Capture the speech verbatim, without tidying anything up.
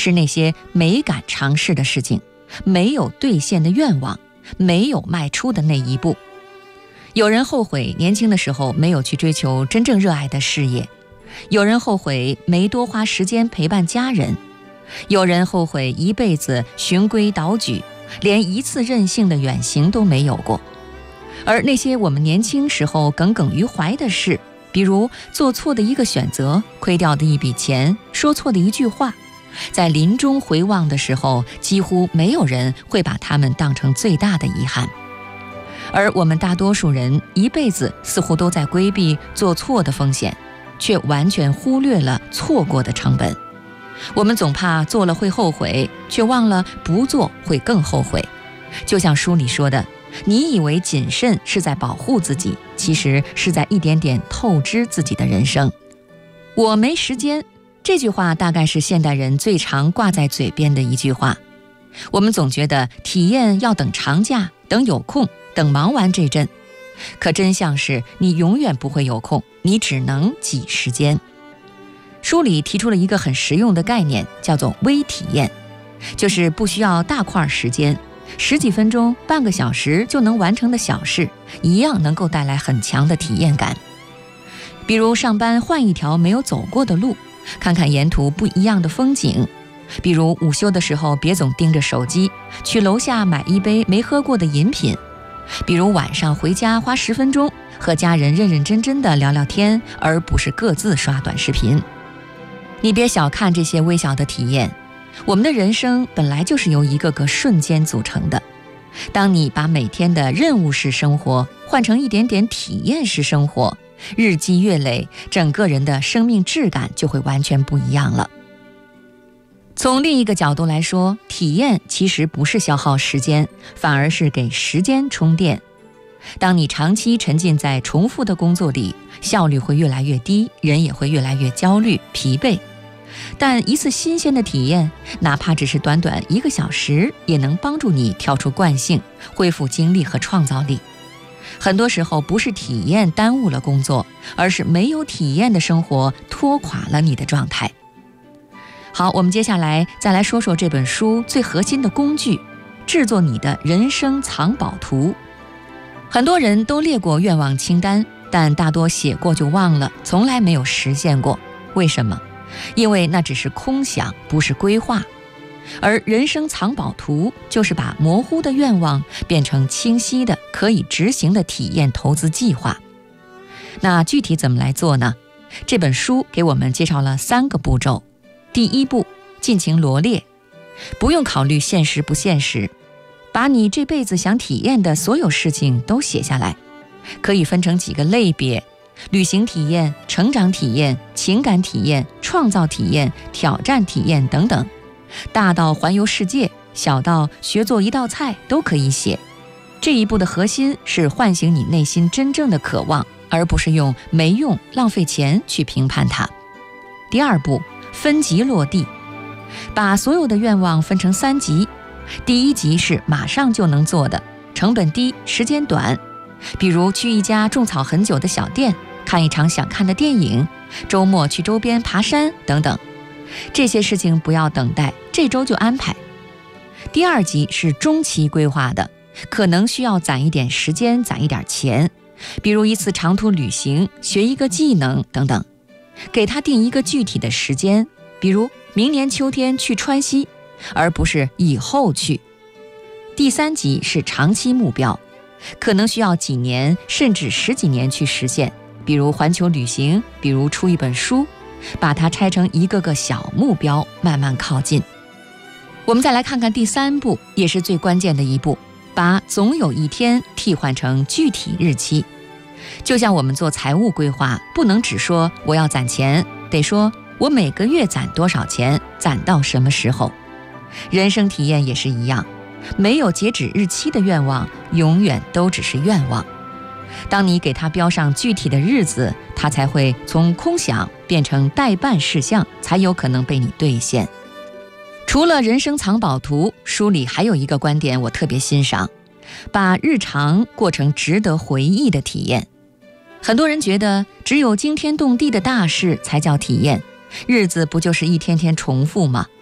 是那些没敢尝试的事情，没有兑现的愿望，没有迈出的那一步。有人后悔年轻的时候没有去追求真正热爱的事业，有人后悔没多花时间陪伴家人，有人后悔一辈子循规蹈矩，连一次任性的远行都没有过。而那些我们年轻时候耿耿于怀的事，比如做错的一个选择，亏掉的一笔钱，说错的一句话，在临终回望的时候，几乎没有人会把它们当成最大的遗憾。而我们大多数人一辈子似乎都在规避做错的风险，却完全忽略了错过的成本。我们总怕做了会后悔，却忘了不做会更后悔。就像书里说的，你以为谨慎是在保护自己，其实是在一点点透支自己的人生。我没时间，这句话大概是现代人最常挂在嘴边的一句话。我们总觉得体验要等长假，等有空，等忙完这阵。可真相是你永远不会有空，你只能挤时间。书里提出了一个很实用的概念，叫做微体验，就是不需要大块时间，十几分钟、半个小时就能完成的小事，一样能够带来很强的体验感。比如上班换一条没有走过的路，看看沿途不一样的风景。比如午休的时候别总盯着手机，去楼下买一杯没喝过的饮品。比如晚上回家花十分钟和家人认认真真的聊聊天，而不是各自刷短视频。你别小看这些微小的体验，我们的人生本来就是由一个个瞬间组成的。当你把每天的任务式生活换成一点点体验式生活，日积月累，整个人的生命质感就会完全不一样了。从另一个角度来说，体验其实不是消耗时间，反而是给时间充电。当你长期沉浸在重复的工作里，效率会越来越低，人也会越来越焦虑、疲惫。但一次新鲜的体验，哪怕只是短短一个小时，也能帮助你跳出惯性，恢复精力和创造力。很多时候不是体验耽误了工作，而是没有体验的生活拖垮了你的状态。好，我们接下来再来说说这本书最核心的工具，制作你的人生藏宝图。很多人都列过愿望清单，但大多写过就忘了，从来没有实现过。为什么？因为那只是空想，不是规划。而人生藏宝图就是把模糊的愿望变成清晰的可以执行的体验投资计划。那具体怎么来做呢？这本书给我们介绍了三个步骤。第一步，尽情罗列，不用考虑现实不现实，把你这辈子想体验的所有事情都写下来，可以分成几个类别：旅行体验、成长体验、情感体验、创造体验、挑战体验等等。大到环游世界，小到学做一道菜都可以写。这一步的核心是唤醒你内心真正的渴望，而不是用没用、浪费钱去评判它。第二步，分级落地，把所有的愿望分成三级。第一级是马上就能做的，成本低，时间短，比如去一家种草很久的小店，看一场想看的电影，周末去周边爬山等等。这些事情不要等待，这周就安排。第二级是中期规划的，可能需要攒一点时间，攒一点钱，比如一次长途旅行，学一个技能等等。给他定一个具体的时间，比如明年秋天去川西，而不是以后去。第三级是长期目标，可能需要几年甚至十几年去实现，比如环球旅行，比如出一本书，把它拆成一个个小目标，慢慢靠近。我们再来看看第三步，也是最关键的一步，把总有一天替换成具体日期。就像我们做财务规划，不能只说我要攒钱，得说我每个月攒多少钱，攒到什么时候。人生体验也是一样，没有截止日期的愿望，永远都只是愿望。当你给它标上具体的日子，它才会从空想变成待办事项，才有可能被你兑现。除了人生藏宝图，书里还有一个观点我特别欣赏，把日常过成值得回忆的体验。很多人觉得只有惊天动地的大事才叫体验，日子不就是一天天重复吗？